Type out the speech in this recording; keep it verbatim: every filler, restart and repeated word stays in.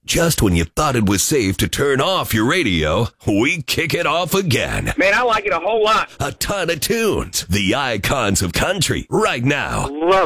Just when you thought it was safe to turn off your radio, we kick it off again. Man, I like it a whole lot. A ton of tunes. The icons of country right now. Love